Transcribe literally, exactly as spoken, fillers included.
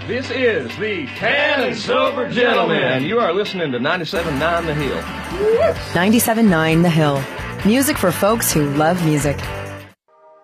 This is the Tan and Sober Gentleman, and you are listening to ninety-seven point nine The Hill. ninety-seven point nine The Hill. Music for folks who love music.